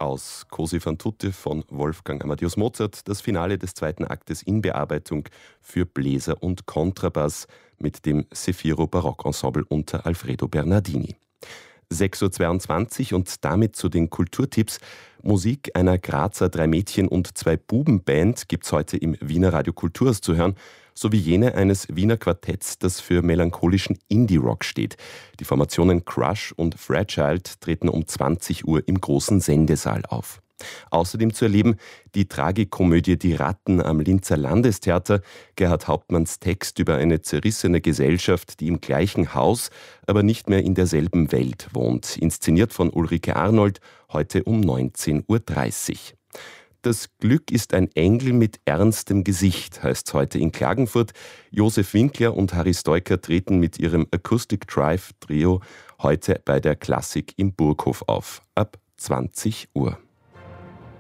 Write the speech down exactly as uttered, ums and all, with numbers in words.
aus Così fan tutte von Wolfgang Amadeus Mozart, das Finale des zweiten Aktes in Bearbeitung für Bläser und Kontrabass mit dem Zefiro Barockensemble unter Alfredo Bernardini. sechs Uhr zweiundzwanzig und damit zu den Kulturtipps. Musik einer Grazer Drei-Mädchen- und Zwei-Buben-Band gibt's heute im Wiener Radio Kulturhaus zu hören, sowie jene eines Wiener Quartetts, das für melancholischen Indie-Rock steht. Die Formationen Crush und Fragile treten um zwanzig Uhr im großen Sendesaal auf. Außerdem zu erleben die Tragikomödie Die Ratten am Linzer Landestheater, Gerhard Hauptmanns Text über eine zerrissene Gesellschaft, die im gleichen Haus, aber nicht mehr in derselben Welt wohnt. Inszeniert von Ulrike Arnold, heute um neunzehn Uhr dreißig. Das Glück ist ein Engel mit ernstem Gesicht, heißt heute in Klagenfurt. Josef Winkler und Harry Stoiker treten mit ihrem Acoustic Drive Trio heute bei der Klassik im Burghof auf, ab zwanzig Uhr.